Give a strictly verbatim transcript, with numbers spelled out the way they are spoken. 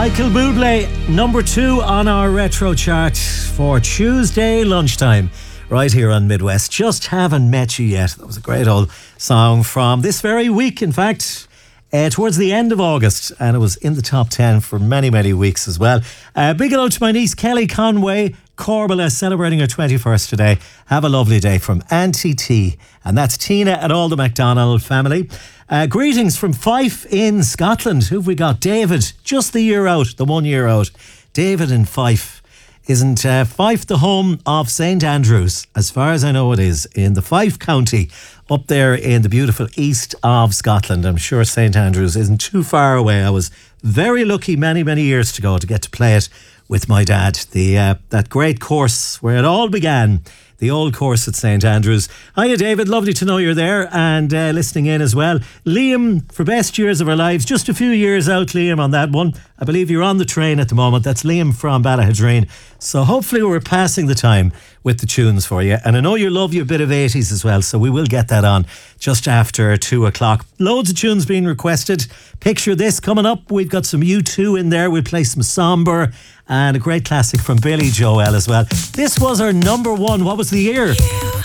Michael Bublé, number two on our retro chart for Tuesday lunchtime, right here on Midwest. Just Haven't Met You Yet. That was a great old song from this very week, in fact, uh, towards the end of August, and it was in the top ten for many, many weeks as well. Uh, big hello to my niece Kelly Conway Corbella, celebrating her twenty-first today. Have a lovely day from Auntie T, and that's Tina and all the McDonald family. Uh, greetings from Fife in Scotland. Who've we got? David, just the year out, the one year out. David in Fife. Isn't uh, Fife the home of Saint Andrews? As far as I know, it is, in the Fife County, up there in the beautiful east of Scotland. I'm sure Saint Andrews isn't too far away. I was very lucky many, many years ago to get to play it with my dad. The uh, that great course where it all began. The old course at Saint Andrews. Hiya, David. Lovely to know you're there and uh, listening in as well. Liam, for best years of our lives. Just a few years out, Liam, on that one. I believe you're on the train at the moment. That's Liam from Ballahadreen. So hopefully we're passing the time with the tunes for you. And I know you love your bit of eighties as well, so we will get that on just after two o'clock. Loads of tunes being requested. Picture this coming up. We've got some U two in there. We'll play some Somber and a great classic from Billy Joel as well. This was our number one. What was the year?